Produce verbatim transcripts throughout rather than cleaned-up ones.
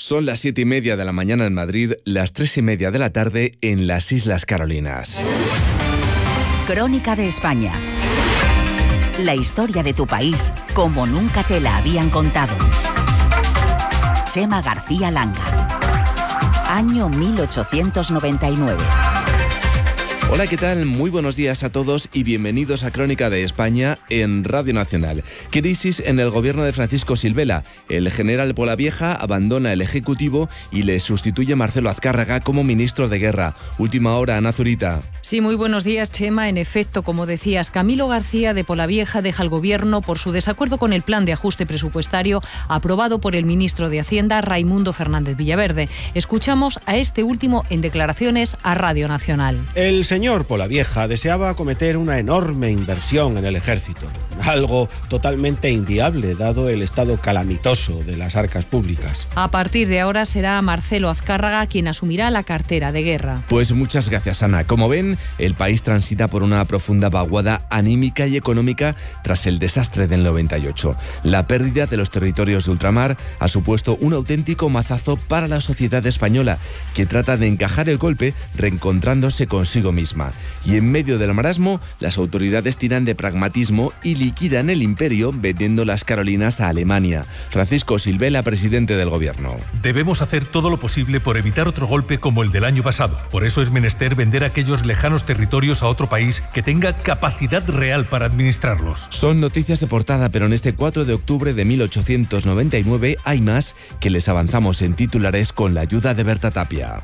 Son las siete y media de la mañana en Madrid, las tres y media de la tarde en las Islas Carolinas. Crónica de España. La historia de tu país como nunca te la habían contado. Chema García Langa. Año mil ochocientos noventa y nueve. Hola, ¿qué tal? Muy buenos días a todos y bienvenidos a Crónica de España en Radio Nacional. Crisis en el gobierno de Francisco Silvela. El general Polavieja abandona el Ejecutivo y le sustituye Marcelo Azcárraga como ministro de Guerra. Última hora, Ana Zurita. Sí, muy buenos días, Chema. En efecto, como decías, Camilo García de Polavieja deja el gobierno por su desacuerdo con el plan de ajuste presupuestario aprobado por el ministro de Hacienda, Raimundo Fernández Villaverde. Escuchamos a este último en declaraciones a Radio Nacional. El señor Polavieja deseaba acometer una enorme inversión en el ejército, algo totalmente inviable dado el estado calamitoso de las arcas públicas. A partir de ahora será Marcelo Azcárraga quien asumirá la cartera de guerra. Pues muchas gracias, Ana. Como ven, el país transita por una profunda vaguada anímica y económica tras el desastre del noventa y ocho. La pérdida de los territorios de ultramar ha supuesto un auténtico mazazo para la sociedad española, que trata de encajar el golpe reencontrándose consigo misma. Y en medio del marasmo, las autoridades tiran de pragmatismo y liquidan el imperio vendiendo las Carolinas a Alemania. Francisco Silvela, presidente del gobierno. Debemos hacer todo lo posible por evitar otro golpe como el del año pasado. Por eso es menester vender aquellos lejanos territorios a otro país que tenga capacidad real para administrarlos. Son noticias de portada, pero en este cuatro de octubre de mil ochocientos noventa y nueve hay más que les avanzamos en titulares con la ayuda de Berta Tapia.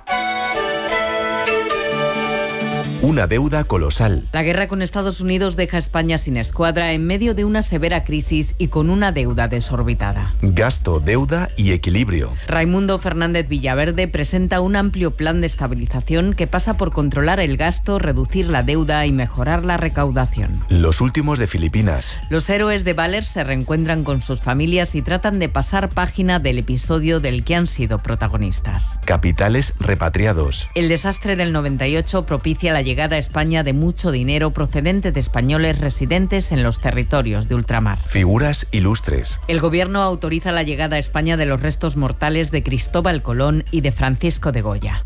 Una deuda colosal. La guerra con Estados Unidos deja a España sin escuadra en medio de una severa crisis y con una deuda desorbitada. Gasto, deuda y equilibrio. Raimundo Fernández Villaverde presenta un amplio plan de estabilización que pasa por controlar el gasto, reducir la deuda y mejorar la recaudación. Los últimos de Filipinas. Los héroes de Valers se reencuentran con sus familias y tratan de pasar página del episodio del que han sido protagonistas. Capitales repatriados. El desastre del noventa y ocho propicia la llegada a España de mucho dinero procedente de españoles residentes en los territorios de ultramar. Figuras ilustres. El gobierno autoriza la llegada a España de los restos mortales de Cristóbal Colón y de Francisco de Goya.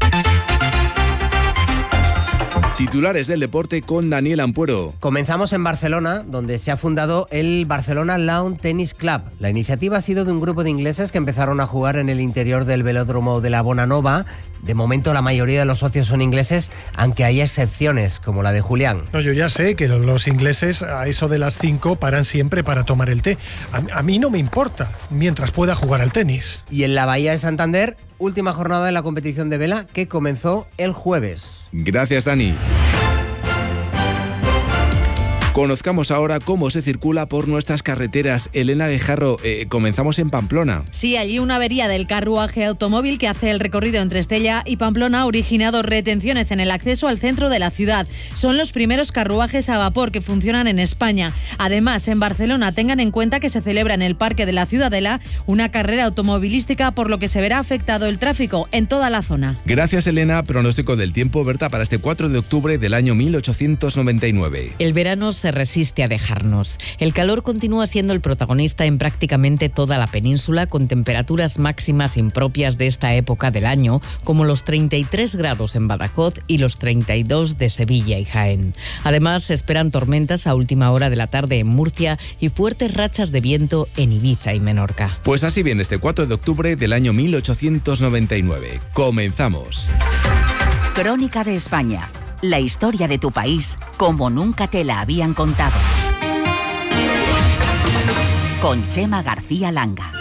Titulares del deporte con Daniel Ampuero. Comenzamos en Barcelona, donde se ha fundado el Barcelona Lawn Tennis Club. La iniciativa ha sido de un grupo de ingleses que empezaron a jugar en el interior del velódromo de la Bonanova. De momento la mayoría de los socios son ingleses, aunque hay excepciones, como la de Julián. No, yo ya sé que los ingleses a eso de las cinco paran siempre para tomar el té. A, a mí no me importa, mientras pueda jugar al tenis. Y en la Bahía de Santander, última jornada de la competición de vela que comenzó el jueves. Gracias, Dani. Conozcamos ahora cómo se circula por nuestras carreteras. Elena Guijarro, eh, comenzamos en Pamplona. Sí, allí una avería del carruaje automóvil que hace el recorrido entre Estella y Pamplona ha originado retenciones en el acceso al centro de la ciudad. Son los primeros carruajes a vapor que funcionan en España. Además, en Barcelona tengan en cuenta que se celebra en el Parque de la Ciudadela una carrera automovilística, por lo que se verá afectado el tráfico en toda la zona. Gracias, Elena. Pronóstico del tiempo, Berta, para este cuatro de octubre del año mil ochocientos noventa y nueve. El verano se resiste a dejarnos. El calor continúa siendo el protagonista en prácticamente toda la península, con temperaturas máximas impropias de esta época del año, como los treinta y tres grados en Badajoz y los treinta y dos de Sevilla y Jaén. Además, se esperan tormentas a última hora de la tarde en Murcia y fuertes rachas de viento en Ibiza y Menorca. Pues así viene este cuatro de octubre del año mil ochocientos noventa y nueve. Comenzamos. Crónica de España. La historia de tu país como nunca te la habían contado. Con Chema García Langa.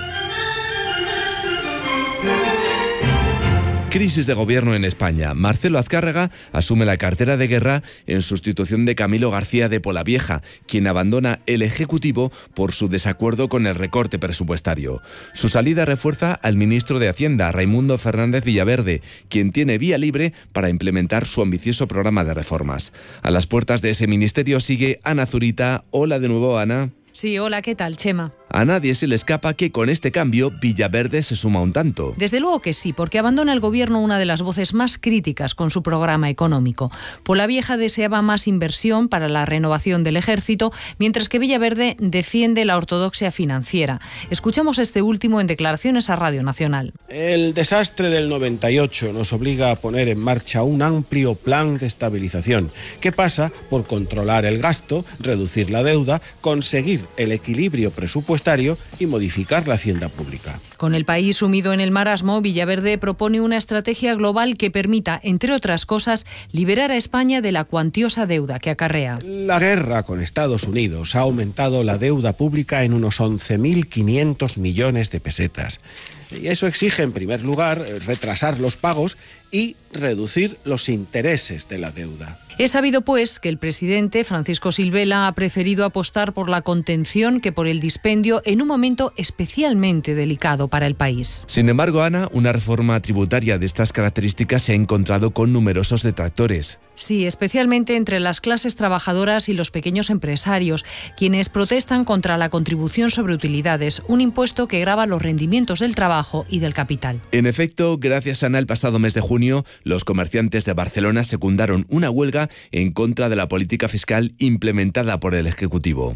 Crisis de gobierno en España. Marcelo Azcárraga asume la cartera de guerra en sustitución de Camilo García de Polavieja, quien abandona el Ejecutivo por su desacuerdo con el recorte presupuestario. Su salida refuerza al ministro de Hacienda, Raimundo Fernández Villaverde, quien tiene vía libre para implementar su ambicioso programa de reformas. A las puertas de ese ministerio sigue Ana Zurita. Hola de nuevo, Ana. Sí, hola, ¿qué tal, Chema? A nadie se le escapa que con este cambio Villaverde se suma un tanto. Desde luego que sí, porque abandona el gobierno una de las voces más críticas con su programa económico. Polavieja deseaba más inversión para la renovación del ejército, mientras que Villaverde defiende la ortodoxia financiera. Escuchamos este último en declaraciones a Radio Nacional. El desastre del noventa y ocho nos obliga a poner en marcha un amplio plan de estabilización que pasa por controlar el gasto, reducir la deuda, conseguir el equilibrio presupuestario y modificar la hacienda pública. Con el país sumido en el marasmo, Villaverde propone una estrategia global que permita, entre otras cosas, liberar a España de la cuantiosa deuda que acarrea. La guerra con Estados Unidos ha aumentado la deuda pública en unos once mil quinientos millones de pesetas. Y eso exige, en primer lugar, retrasar los pagos y reducir los intereses de la deuda. Es sabido, pues, que el presidente Francisco Silvela ha preferido apostar por la contención que por el dispendio en un momento especialmente delicado para el país. Sin embargo, Ana, una reforma tributaria de estas características se ha encontrado con numerosos detractores. Sí, especialmente entre las clases trabajadoras y los pequeños empresarios, quienes protestan contra la contribución sobre utilidades, un impuesto que grava los rendimientos del trabajo y del capital. En efecto, gracias a Ana, el pasado mes de junio, los comerciantes de Barcelona secundaron una huelga en contra de la política fiscal implementada por el Ejecutivo.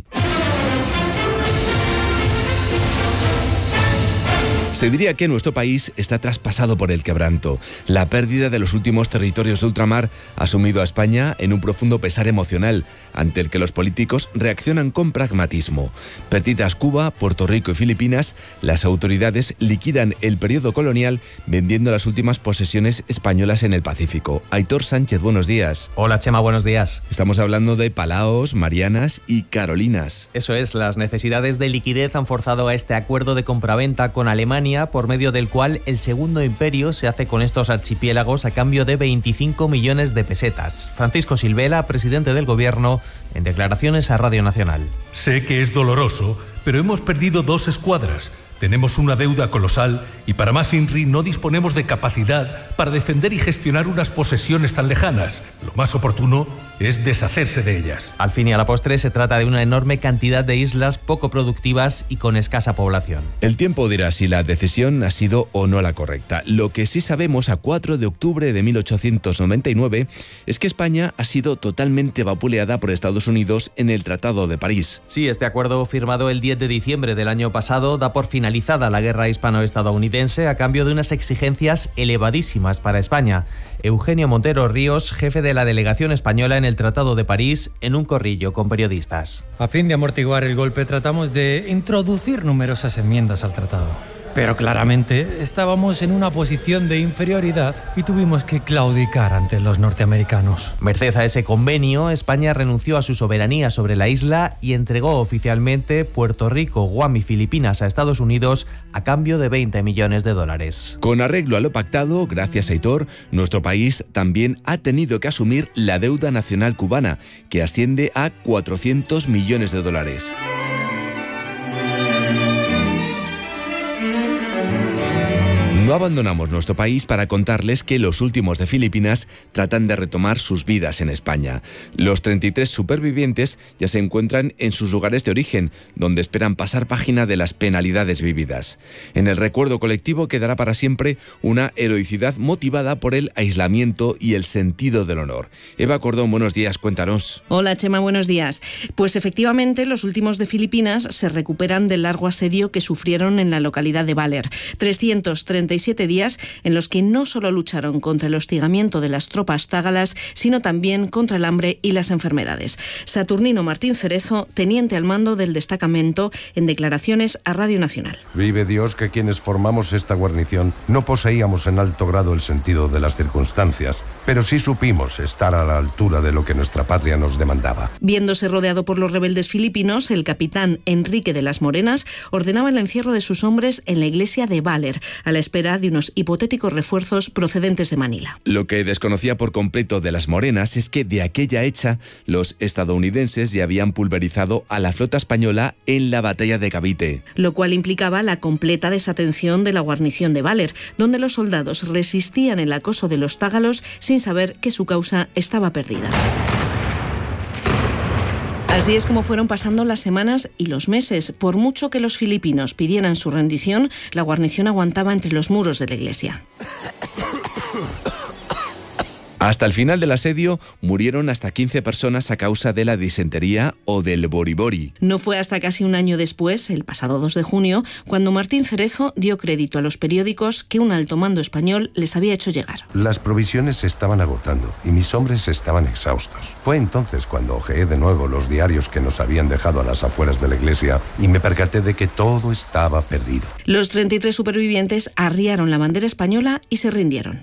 Se diría que nuestro país está traspasado por el quebranto. La pérdida de los últimos territorios de ultramar ha sumido a España en un profundo pesar emocional, ante el que los políticos reaccionan con pragmatismo. Perdidas Cuba, Puerto Rico y Filipinas, las autoridades liquidan el periodo colonial vendiendo las últimas posesiones españolas en el Pacífico. Aitor Sánchez, buenos días. Hola Chema, buenos días. Estamos hablando de Palaos, Marianas y Carolinas. Eso es, las necesidades de liquidez han forzado a este acuerdo de compraventa con Alemania, por medio del cual el segundo imperio se hace con estos archipiélagos a cambio de veinticinco millones de pesetas. Francisco Silvela, presidente del gobierno, en declaraciones a Radio Nacional. Sé que es doloroso, pero hemos perdido dos escuadras. Tenemos una deuda colosal y para más INRI no disponemos de capacidad para defender y gestionar unas posesiones tan lejanas. Lo más oportuno es deshacerse de ellas. Al fin y a la postre se trata de una enorme cantidad de islas poco productivas y con escasa población. El tiempo dirá si la decisión ha sido o no la correcta. Lo que sí sabemos a cuatro de octubre de mil ochocientos noventa y nueve es que España ha sido totalmente vapuleada por Estados Unidos en el Tratado de París. Sí, este acuerdo firmado el diez de diciembre del año pasado da por finalizada la guerra hispano-estadounidense a cambio de unas exigencias elevadísimas para España. Eugenio Montero Ríos, jefe de la delegación española en el Tratado de París, en un corrillo con periodistas. A fin de amortiguar el golpe tratamos de introducir numerosas enmiendas al tratado. Pero claramente estábamos en una posición de inferioridad y tuvimos que claudicar ante los norteamericanos. Merced a ese convenio, España renunció a su soberanía sobre la isla y entregó oficialmente Puerto Rico, Guam y Filipinas a Estados Unidos a cambio de veinte millones de dólares. Con arreglo a lo pactado, gracias a Aitor, nuestro país también ha tenido que asumir la deuda nacional cubana, que asciende a cuatrocientos millones de dólares. No abandonamos nuestro país para contarles que los últimos de Filipinas tratan de retomar sus vidas en España. Los treinta y tres supervivientes ya se encuentran en sus lugares de origen, donde esperan pasar página de las penalidades vividas. En el recuerdo colectivo quedará para siempre una heroicidad motivada por el aislamiento y el sentido del honor. Eva Cordón, buenos días, cuéntanos. Hola Chema, buenos días. Pues efectivamente, los últimos de Filipinas se recuperan del largo asedio que sufrieron en la localidad de Baler. trescientos treinta y siete días en los que no solo lucharon contra el hostigamiento de las tropas tágalas, sino también contra el hambre y las enfermedades. Saturnino Martín Cerezo, teniente al mando del destacamento, en declaraciones a Radio Nacional. Vive Dios que quienes formamos esta guarnición no poseíamos en alto grado el sentido de las circunstancias, pero sí supimos estar a la altura de lo que nuestra patria nos demandaba. Viéndose rodeado por los rebeldes filipinos, el capitán Enrique de las Morenas ordenaba el encierro de sus hombres en la iglesia de Baler, a la espera de unos hipotéticos refuerzos procedentes de Manila. Lo que desconocía por completo de las Morenas es que de aquella hecha los estadounidenses ya habían pulverizado a la flota española en la batalla de Cavite. Lo cual implicaba la completa desatención de la guarnición de Baler, donde los soldados resistían el acoso de los tágalos sin saber que su causa estaba perdida. Así es como fueron pasando las semanas y los meses. Por mucho que los filipinos pidieran su rendición, la guarnición aguantaba entre los muros de la iglesia. Hasta el final del asedio murieron hasta quince personas a causa de la disentería o del boribori. No fue hasta casi un año después, el pasado dos de junio, cuando Martín Cerezo dio crédito a los periódicos que un alto mando español les había hecho llegar. Las provisiones se estaban agotando y mis hombres estaban exhaustos. Fue entonces cuando ojeé de nuevo los diarios que nos habían dejado a las afueras de la iglesia y me percaté de que todo estaba perdido. Los treinta y tres supervivientes arriaron la bandera española y se rindieron.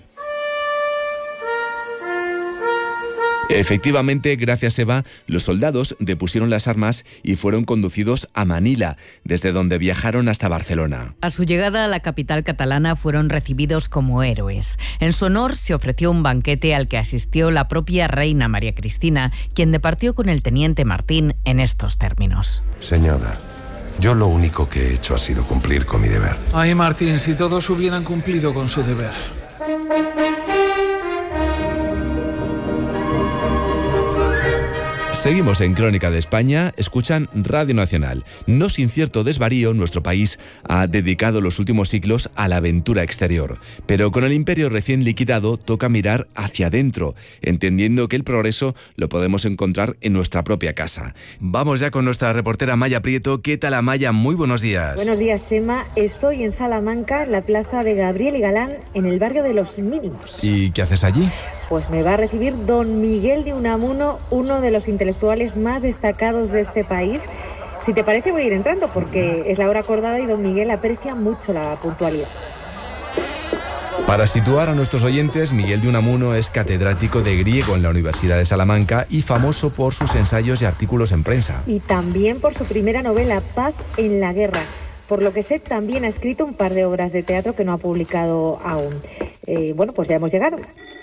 Efectivamente, gracias Eva, los soldados depusieron las armas y fueron conducidos a Manila, desde donde viajaron hasta Barcelona. A su llegada a la capital catalana fueron recibidos como héroes. En su honor se ofreció un banquete al que asistió la propia reina María Cristina, quien departió con el teniente Martín en estos términos. Señora, yo lo único que he hecho ha sido cumplir con mi deber. Ay, Martín, si todos hubieran cumplido con su deber. Seguimos en Crónica de España, escuchan Radio Nacional. No sin cierto desvarío, nuestro país ha dedicado los últimos siglos a la aventura exterior. Pero con el imperio recién liquidado, toca mirar hacia adentro, entendiendo que el progreso lo podemos encontrar en nuestra propia casa. Vamos ya con nuestra reportera Maya Prieto. ¿Qué tal, Maya? Muy buenos días. Buenos días, Chema. Estoy en Salamanca, en la plaza de Gabriel y Galán, en el barrio de Los Mínimos. ¿Y qué haces allí? Pues me va a recibir don Miguel de Unamuno, uno de los intelectuales más destacados de este país. Si te parece, voy a ir entrando porque es la hora acordada y don Miguel aprecia mucho la puntualidad. Para situar a nuestros oyentes, Miguel de Unamuno es catedrático de griego en la Universidad de Salamanca y famoso por sus ensayos y artículos en prensa. Y también por su primera novela, Paz en la guerra. Por lo que sé, también ha escrito un par de obras de teatro que no ha publicado aún. Eh, bueno, pues ya hemos llegado.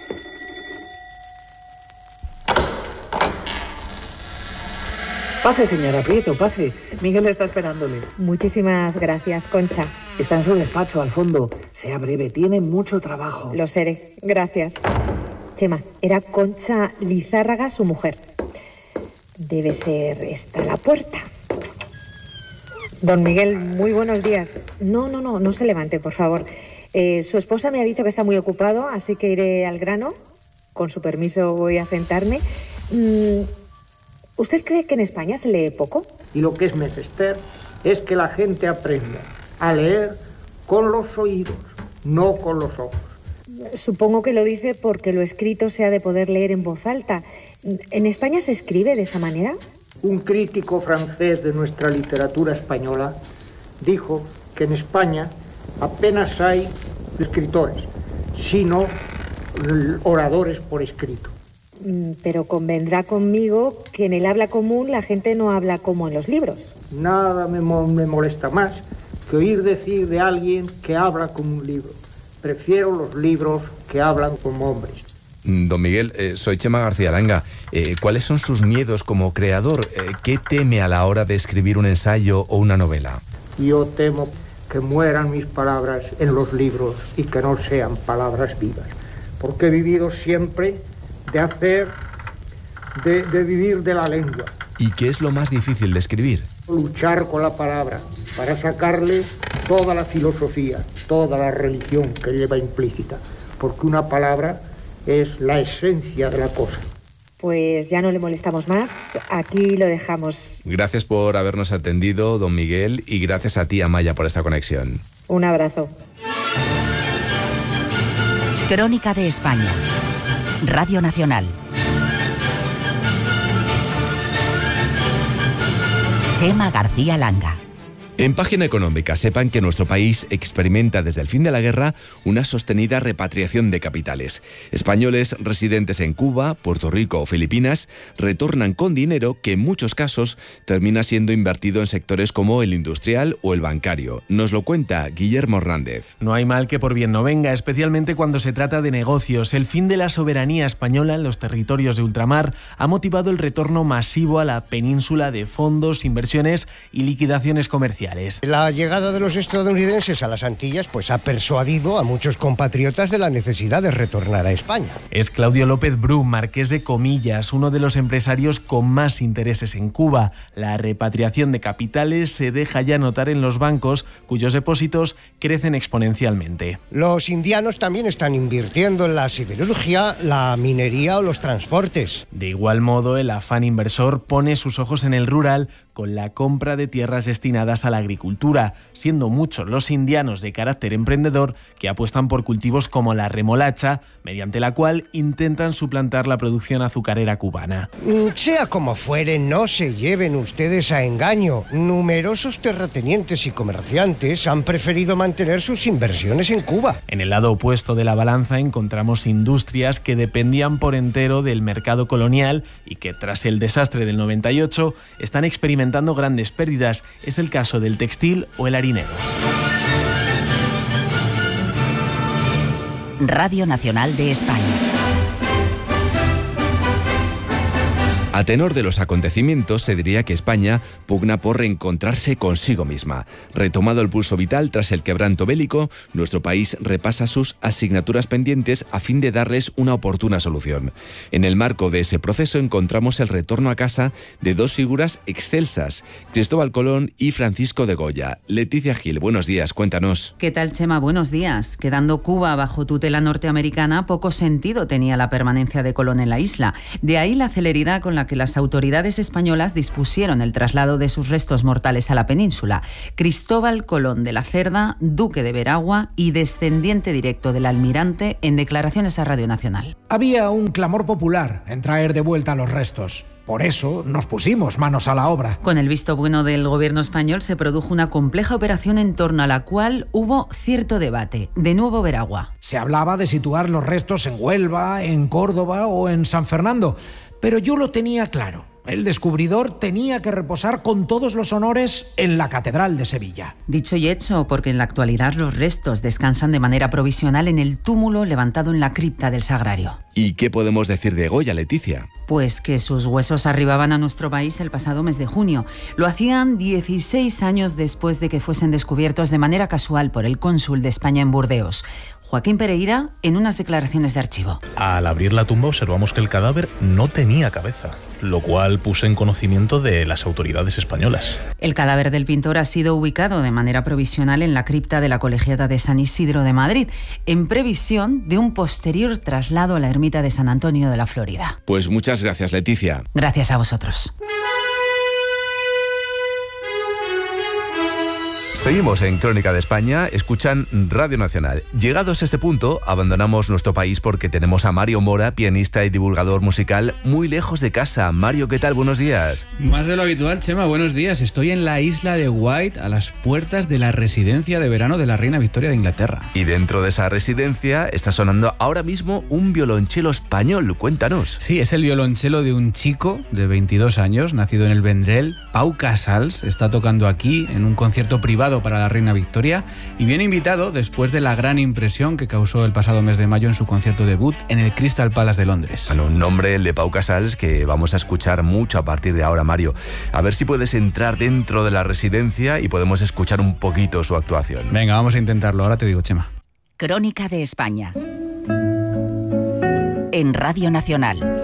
Pase, señora Prieto, pase. Miguel está esperándole. Muchísimas gracias, Concha. Está en su despacho, al fondo. Sea breve, tiene mucho trabajo. Lo seré. Gracias. Chema, era Concha Lizárraga su mujer. Debe ser esta la puerta. Don Miguel, muy buenos días. No, no, no, no se levante, por favor. Eh, su esposa me ha dicho que está muy ocupado, así que iré al grano. Con su permiso voy a sentarme. Mm, ¿Usted cree que en España se lee poco? Y lo que es menester es que la gente aprenda a leer con los oídos, no con los ojos. Supongo que lo dice porque lo escrito se ha de poder leer en voz alta. ¿En España se escribe de esa manera? Un crítico francés de nuestra literatura española dijo que en España apenas hay escritores, sino oradores por escrito. Pero convendrá conmigo que en el habla común la gente no habla como en los libros. Nada me, mo me molesta más que oír decir de alguien que habla como un libro. Prefiero los libros que hablan como hombres. Don Miguel, eh, soy Chema García Langa. Eh, ¿Cuáles son sus miedos como creador? Eh, ¿Qué teme a la hora de escribir un ensayo o una novela? Yo temo que mueran mis palabras en los libros y que no sean palabras vivas. Porque he vivido siempre de hacer, de, de vivir de la lengua. ¿Y qué es lo más difícil de escribir? Luchar con la palabra para sacarle toda la filosofía, toda la religión que lleva implícita. Porque una palabra es la esencia de la cosa. Pues ya no le molestamos más, aquí lo dejamos. Gracias por habernos atendido, don Miguel, y gracias a ti, Amaya, por esta conexión. Un abrazo. Crónica de España. Radio Nacional. Chema García Langa. En Página Económica, sepan que nuestro país experimenta desde el fin de la guerra una sostenida repatriación de capitales. Españoles residentes en Cuba, Puerto Rico o Filipinas retornan con dinero que en muchos casos termina siendo invertido en sectores como el industrial o el bancario. Nos lo cuenta Guillermo Hernández. No hay mal que por bien no venga, especialmente cuando se trata de negocios. El fin de la soberanía española en los territorios de ultramar ha motivado el retorno masivo a la península de fondos, inversiones y liquidaciones comerciales. mundiales. La llegada de los estadounidenses a las Antillas pues ha persuadido a muchos compatriotas de la necesidad de retornar a España. Es Claudio López Bru, marqués de Comillas, uno de los empresarios con más intereses en Cuba. La repatriación de capitales se deja ya notar en los bancos, cuyos depósitos crecen exponencialmente. Los indianos también están invirtiendo en la siderurgia, la minería o los transportes. De igual modo, el afán inversor pone sus ojos en el rural con la compra de tierras destinadas a la agricultura, siendo muchos los indianos de carácter emprendedor que apuestan por cultivos como la remolacha, mediante la cual intentan suplantar la producción azucarera cubana. Sea como fuere, no se lleven ustedes a engaño. Numerosos terratenientes y comerciantes han preferido mantener sus inversiones en Cuba. En el lado opuesto de la balanza encontramos industrias que dependían por entero del mercado colonial y que tras el desastre del noventa y ocho están experimentando grandes pérdidas. Es el caso del textil o el harinero. Radio Nacional de España. A tenor de los acontecimientos, se diría que España pugna por reencontrarse consigo misma. Retomado el pulso vital tras el quebranto bélico, nuestro país repasa sus asignaturas pendientes a fin de darles una oportuna solución. En el marco de ese proceso encontramos el retorno a casa de dos figuras excelsas, Cristóbal Colón y Francisco de Goya. Leticia Gil, buenos días, cuéntanos. ¿Qué tal, Chema? Buenos días. Quedando Cuba bajo tutela norteamericana, poco sentido tenía la permanencia de Colón en la isla. De ahí la celeridad con la que las autoridades españolas dispusieron el traslado de sus restos mortales a la península. Cristóbal Colón de la Cerda, duque de Veragua y descendiente directo del almirante, en declaraciones a Radio Nacional. Había un clamor popular en traer de vuelta los restos. Por eso nos pusimos manos a la obra. Con el visto bueno del gobierno español se produjo una compleja operación en torno a la cual hubo cierto debate. De nuevo Veragua. Se hablaba de situar los restos en Huelva, en Córdoba o en San Fernando. Pero yo lo tenía claro. El descubridor tenía que reposar con todos los honores en la Catedral de Sevilla. Dicho y hecho, porque en la actualidad los restos descansan de manera provisional en el túmulo levantado en la cripta del Sagrario. ¿Y qué podemos decir de Goya, Leticia? Pues que sus huesos arribaban a nuestro país el pasado mes de junio. Lo hacían dieciséis años después de que fuesen descubiertos de manera casual por el cónsul de España en Burdeos, Joaquín Pereira, en unas declaraciones de archivo. Al abrir la tumba observamos que el cadáver no tenía cabeza, lo cual puso en conocimiento de las autoridades españolas. El cadáver del pintor ha sido ubicado de manera provisional en la cripta de la Colegiata de San Isidro de Madrid, en previsión de un posterior traslado a la ermita de San Antonio de la Florida. Pues muchas gracias, Leticia. Gracias a vosotros. Seguimos en Crónica de España, escuchan Radio Nacional. Llegados a este punto, abandonamos nuestro país porque tenemos a Mario Mora, pianista y divulgador musical, muy lejos de casa. Mario, ¿qué tal? Buenos días. Más de lo habitual, Chema, buenos días. Estoy en la isla de Wight, a las puertas de la residencia de verano de la reina Victoria de Inglaterra. Y dentro de esa residencia está sonando ahora mismo un violonchelo español. Cuéntanos. Sí, es el violonchelo de un chico de veintidós años, nacido en el Vendrell, Pau Casals. Está tocando aquí en un concierto privado para la reina Victoria y viene invitado después de la gran impresión que causó el pasado mes de mayo en su concierto debut en el Crystal Palace de Londres. Bueno, un nombre, el de Pau Casals, que vamos a escuchar mucho a partir de ahora, Mario. A ver si puedes entrar dentro de la residencia y podemos escuchar un poquito su actuación. Venga, vamos a intentarlo. Ahora te digo, Chema. Crónica de España. En Radio Nacional.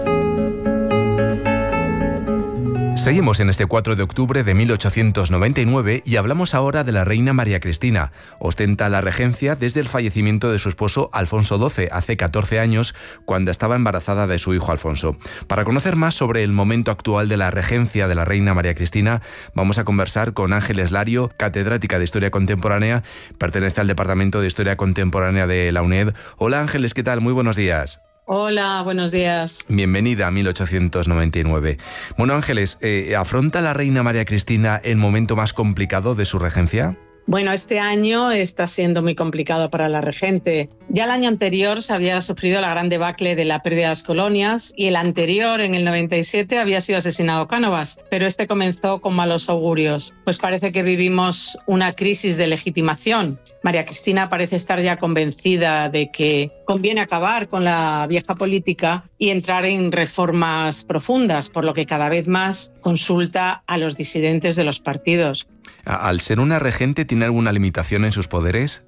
Seguimos en este cuatro de octubre de mil ochocientos noventa y nueve y hablamos ahora de la reina María Cristina. Ostenta la regencia desde el fallecimiento de su esposo Alfonso doce, hace catorce años, cuando estaba embarazada de su hijo Alfonso. Para conocer más sobre el momento actual de la regencia de la reina María Cristina, vamos a conversar con Ángeles Lario, catedrática de Historia Contemporánea, pertenece al Departamento de Historia Contemporánea de la UNED. Hola Ángeles, ¿qué tal? Muy buenos días. Hola, buenos días. Bienvenida a mil ochocientos noventa y nueve. Bueno, Ángeles, eh, ¿afronta la reina María Cristina el momento más complicado de su regencia? Bueno, este año está siendo muy complicado para la regente. Ya el año anterior se había sufrido la gran debacle de la pérdida de las colonias y el anterior, en el noventa y siete, había sido asesinado Cánovas, pero este comenzó con malos augurios, pues parece que vivimos una crisis de legitimación. María Cristina parece estar ya convencida de que conviene acabar con la vieja política y entrar en reformas profundas, por lo que cada vez más consulta a los disidentes de los partidos. Al ser una regente, ¿tiene alguna limitación en sus poderes?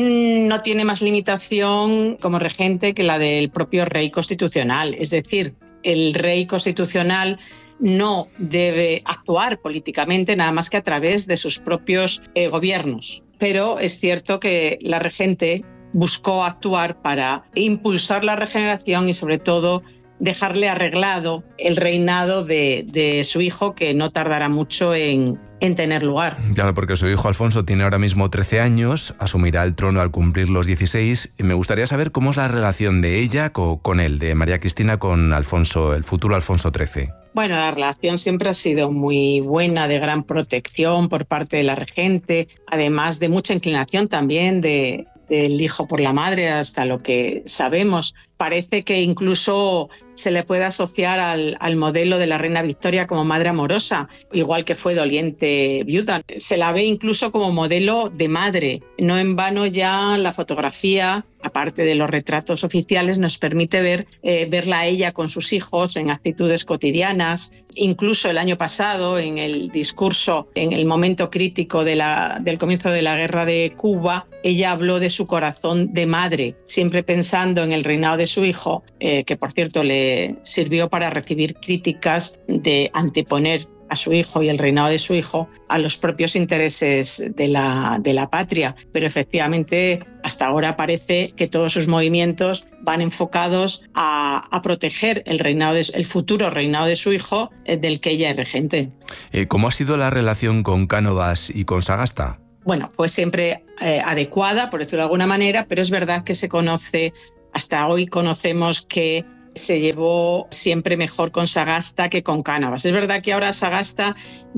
No tiene más limitación como regente que la del propio rey constitucional. Es decir, el rey constitucional no debe actuar políticamente nada más que a través de sus propios eh, gobiernos. Pero es cierto que la regente buscó actuar para impulsar la regeneración y, sobre todo, dejarle arreglado el reinado de, de su hijo, que no tardará mucho en, en tener lugar. Claro, porque su hijo Alfonso tiene ahora mismo trece años, asumirá el trono al cumplir los dieciséis. Y me gustaría saber cómo es la relación de ella con, con él, de María Cristina con Alfonso, el futuro Alfonso trece. Bueno, la relación siempre ha sido muy buena, de gran protección por parte de la regente, además de mucha inclinación también de, del hijo por la madre, hasta lo que sabemos. Parece que incluso se le puede asociar al, al modelo de la reina Victoria como madre amorosa, igual que fue doliente viuda. Se la ve incluso como modelo de madre. No en vano ya la fotografía, aparte de los retratos oficiales, nos permite ver, eh, verla a ella con sus hijos en actitudes cotidianas. Incluso el año pasado, en el discurso, en el momento crítico de la, del comienzo de la guerra de Cuba, ella habló de su corazón de madre, siempre pensando en el reinado de su hijo, eh, que por cierto le sirvió para recibir críticas de anteponer a su hijo y el reinado de su hijo a los propios intereses de la, de la patria. Pero efectivamente hasta ahora parece que todos sus movimientos van enfocados a, a proteger el, reinado de, el futuro reinado de su hijo, eh, del que ella es regente. Eh, ¿Cómo ha sido la relación con Cánovas y con Sagasta? Bueno, pues siempre eh, adecuada, por decirlo de alguna manera, pero es verdad que se conoce, hasta hoy conocemos que se llevó siempre mejor con Sagasta que con Cánovas. Es verdad que ahora Sagasta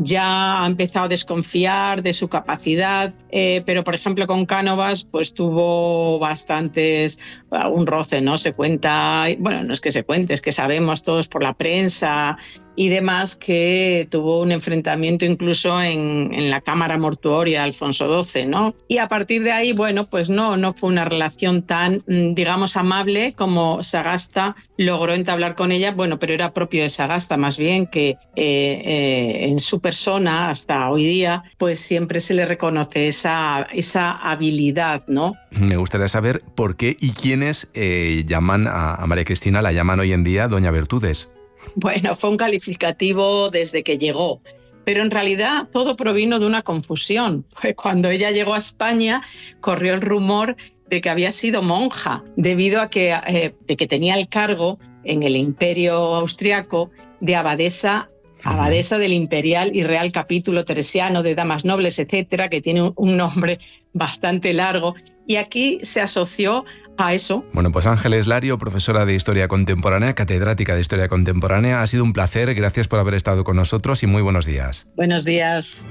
ya ha empezado a desconfiar de su capacidad, eh, pero por ejemplo con Cánovas pues tuvo bastantes, un roce, ¿no? Se cuenta, bueno, no es que se cuente, es que sabemos todos por la prensa y demás que tuvo un enfrentamiento incluso en, en la cámara mortuoria de Alfonso doce, ¿no? Y a partir de ahí, bueno, pues no, no fue una relación tan, digamos, amable como Sagasta logró entablar con ella, bueno, pero era propio de Sagasta más bien, que eh, eh, en su persona hasta hoy día, pues siempre se le reconoce esa, esa habilidad, ¿no? Me gustaría saber por qué y quiénes eh, llaman a, a María Cristina, la llaman hoy en día Doña Virtudes. Bueno, fue un calificativo desde que llegó, pero en realidad todo provino de una confusión. Cuando ella llegó a España, corrió el rumor de que había sido monja, debido a que, eh, de que tenía el cargo en el Imperio Austriaco de abadesa, abadesa del Imperial y Real Capítulo Teresiano de Damas Nobles, etcétera, que tiene un nombre bastante largo, y aquí se asoció a eso. Bueno, pues Ángeles Lario, profesora de Historia Contemporánea, catedrática de Historia Contemporánea, ha sido un placer, gracias por haber estado con nosotros y muy buenos días. Buenos días.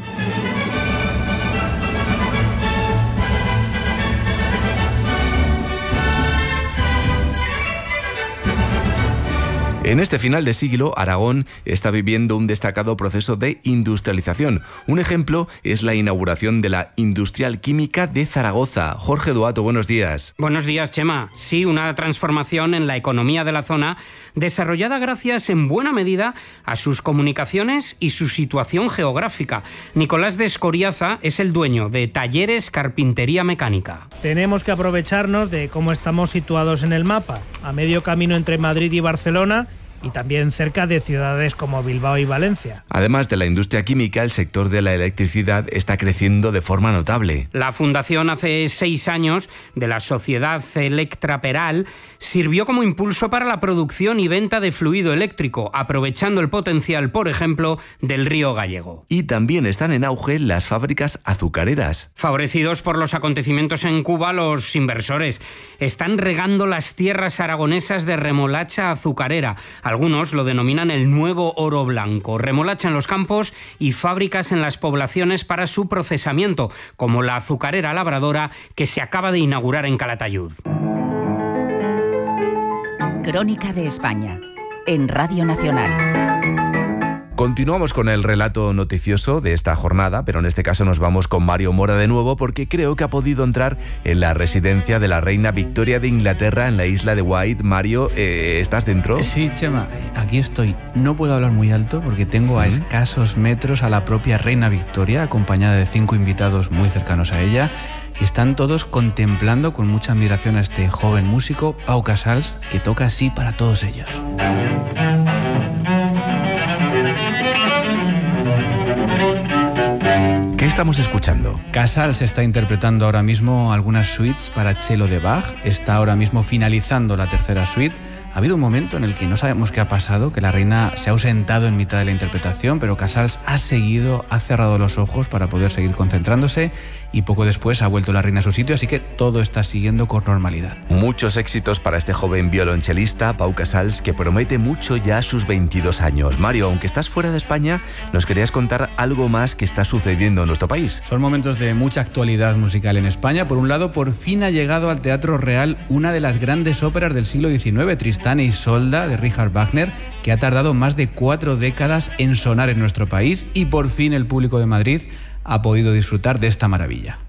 En este final de siglo, Aragón está viviendo un destacado proceso de industrialización. Un ejemplo es la inauguración de la Industrial Química de Zaragoza. Jorge Duato, buenos días. Buenos días, Chema. Sí, una transformación en la economía de la zona, desarrollada gracias en buena medida a sus comunicaciones y su situación geográfica. Nicolás de Escoriaza es el dueño de Talleres Carpintería Mecánica. Tenemos que aprovecharnos de cómo estamos situados en el mapa, a medio camino entre Madrid y Barcelona, y también cerca de ciudades como Bilbao y Valencia. Además de la industria química, el sector de la electricidad está creciendo de forma notable. La fundación hace seis años de la sociedad Electraperal sirvió como impulso para la producción y venta de fluido eléctrico, aprovechando el potencial, por ejemplo, del río Gallego. Y también están en auge las fábricas azucareras. Favorecidos por los acontecimientos en Cuba, los inversores están regando las tierras aragonesas de remolacha azucarera. Algunos lo denominan el nuevo oro blanco. Remolacha en los campos y fábricas en las poblaciones para su procesamiento, como la azucarera Labradora que se acaba de inaugurar en Calatayud. Crónica de España, en Radio Nacional. Con Continuamos con el relato noticioso de esta jornada, pero en este caso nos vamos con Mario Mora de nuevo, porque creo que ha podido entrar en la residencia de la reina Victoria de Inglaterra en la isla de Wight. Mario, eh, ¿estás dentro? Sí, Chema, aquí estoy. No puedo hablar muy alto porque tengo a escasos metros a la propia reina Victoria, acompañada de cinco invitados muy cercanos a ella. Y están todos contemplando con mucha admiración a este joven músico, Pau Casals, que toca así para todos ellos. ¿Qué estamos escuchando? Casals está interpretando ahora mismo algunas suites para cello de Bach. Está ahora mismo finalizando la tercera suite. Ha habido un momento en el que no sabemos qué ha pasado, que la reina se ha ausentado en mitad de la interpretación, pero Casals ha seguido, ha cerrado los ojos para poder seguir concentrándose y poco después ha vuelto la reina a su sitio, así que todo está siguiendo con normalidad. Muchos éxitos para este joven violonchelista, Pau Casals, que promete mucho ya a sus veintidós años. Mario, aunque estás fuera de España, nos querías contar algo más que está sucediendo en nuestro país. Son momentos de mucha actualidad musical en España. Por un lado, por fin ha llegado al Teatro Real una de las grandes óperas del siglo diecinueve, Tristán e Isolda, de Richard Wagner, que ha tardado más de cuatro décadas en sonar en nuestro país, y por fin el público de Madrid ha podido disfrutar de esta maravilla.